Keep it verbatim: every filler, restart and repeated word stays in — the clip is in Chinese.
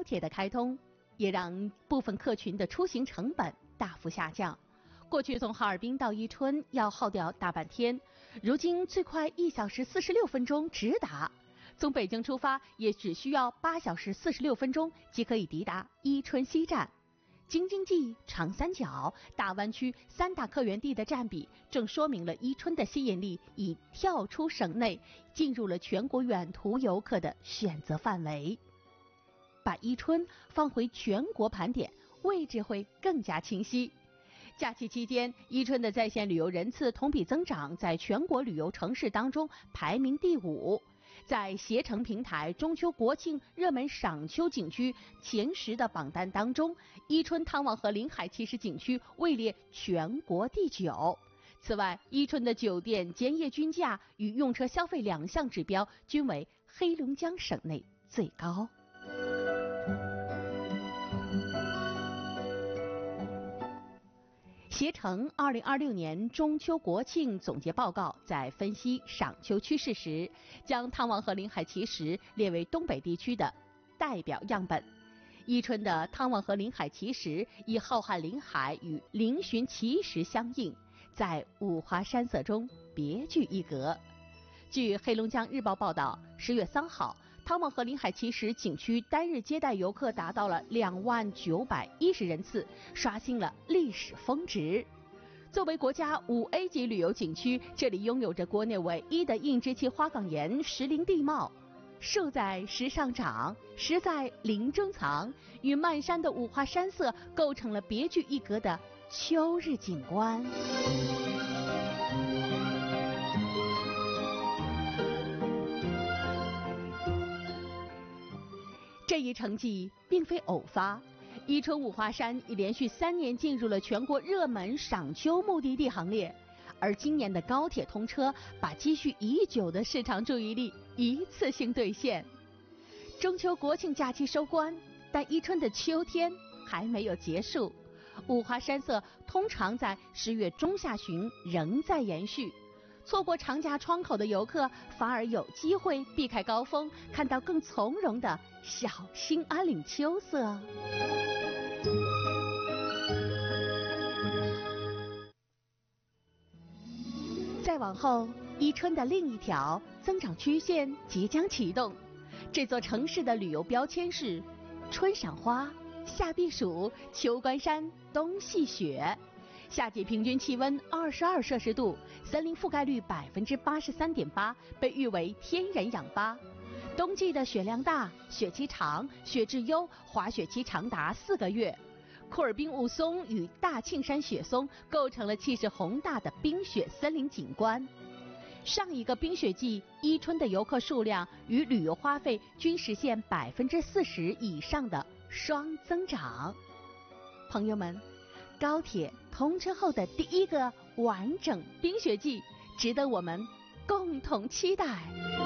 铁的开通，也让部分客群的出行成本大幅下降。过去从哈尔滨到伊春要耗掉大半天，如今最快一小时四十六分钟直达。从北京出发也只需要八小时四十六分钟即可以抵达伊春西站。京津冀、长三角、大湾区三大客源地的占比，正说明了伊春的吸引力已跳出省内，进入了全国远途游客的选择范围。把伊春放回全国盘点，位置会更加清晰。假期期间，伊春的在线旅游人次同比增长，在全国旅游城市当中排名第五。在携程平台中秋国庆热门赏秋景区前十的榜单当中，伊春汤王河临海奇石景区位列全国第九。此外，伊春的酒店间夜均价与用车消费两项指标均为黑龙江省内最高。携程二零二六年中秋国庆总结报告在分析赏秋趋势时，将汤王河临海奇石列为东北地区的代表样本。伊春的汤王河临海奇石以浩瀚临海与嶙峋奇石相映，在五花山色中别具一格。据黑龙江日报报道，十月三号，汤王河临海奇石景区单日接待游客达到了两万九百一十人次，刷新了历史峰值。作为国家五 A 级旅游景区，这里拥有着国内唯一的硬质气花岗岩石林地貌，树在石上长，石在林中藏，与漫山的五花山色构成了别具一格的秋日景观。这一成绩并非偶发，伊春五花山已连续三年进入了全国热门赏秋目的地行列，而今年的高铁通车把积蓄已久的市场注意力一次性兑现。中秋国庆假期收官，但伊春的秋天还没有结束，五花山色通常在十月中下旬仍在延续。错过长假窗口的游客反而有机会避开高峰，看到更从容的小兴安岭秋色。再往后，伊春的另一条增长曲线即将启动。这座城市的旅游标签是春赏花、夏避暑、秋观山、冬戏雪。夏季平均气温二十二摄氏度，森林覆盖率百分之八十三点八，被誉为天然氧吧。冬季的雪量大，雪期长，雪质优，滑雪期长达四个月。库尔滨雾凇与大庆山雪松构成了气势宏大的冰雪森林景观。上一个冰雪季，伊春的游客数量与旅游花费均实现百分之四十以上的双增长。朋友们，高铁通车后的第一个完整冰雪季，值得我们共同期待。